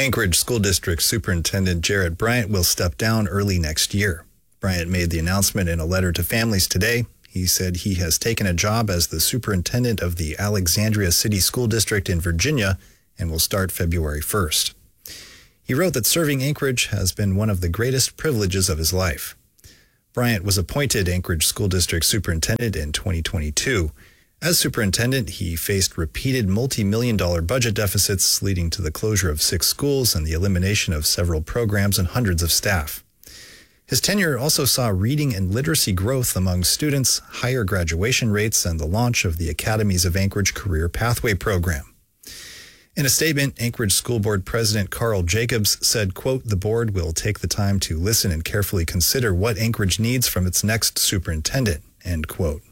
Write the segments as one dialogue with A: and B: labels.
A: Anchorage School District Superintendent Jarrett Bryant will step down early next year. Bryant made the announcement in a letter to families today. He said he has taken a job as the superintendent of the Alexandria City School District in Virginia and will start February 1st. He wrote that serving Anchorage has been one of the greatest privileges of his life. Bryant was appointed Anchorage School District Superintendent in 2022. As superintendent, he faced repeated multi-million-dollar budget deficits, leading to the closure of 6 schools and the elimination of several programs and hundreds of staff. His tenure also saw reading and literacy growth among students, higher graduation rates, and the launch of the Academies of Anchorage Career Pathway program. In a statement, Anchorage School Board President Carl Jacobs said, quote, "The board will take the time to listen and carefully consider what Anchorage needs from its next superintendent," end quote.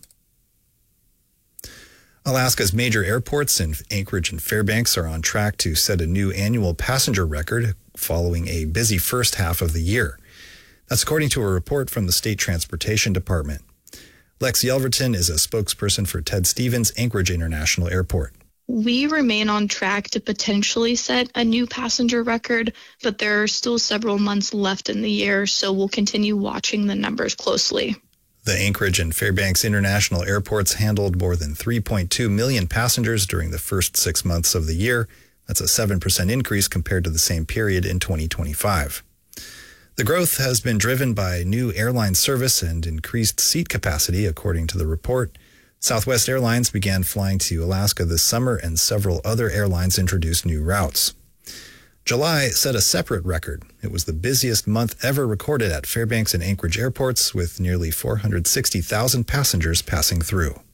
A: Alaska's major airports in Anchorage and Fairbanks are on track to set a new annual passenger record following a busy first half of the year. That's according to a report from the State Transportation Department. Lex Yelverton is a spokesperson for Ted Stevens Anchorage International Airport.
B: We remain on track to potentially set a new passenger record, but there are still several months left in the year, so we'll continue watching the numbers closely.
A: The Anchorage and Fairbanks International Airports handled more than 3.2 million passengers during the first 6 months of the year. That's a 7% increase compared to the same period in 2025. The growth has been driven by new airline service and increased seat capacity, according to the report. Southwest Airlines began flying to Alaska this summer, and several other airlines introduced new routes. July set a separate record. It was the busiest month ever recorded at Fairbanks and Anchorage airports, with nearly 460,000 passengers passing through.